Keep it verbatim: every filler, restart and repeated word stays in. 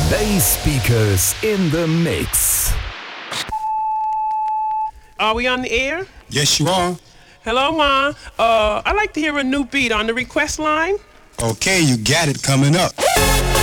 Bass speakers in the mix. Are we on the air? Yes, you are. Hello, Ma. Uh, I'd like to hear a new beat on the request line. Okay, you got it coming up.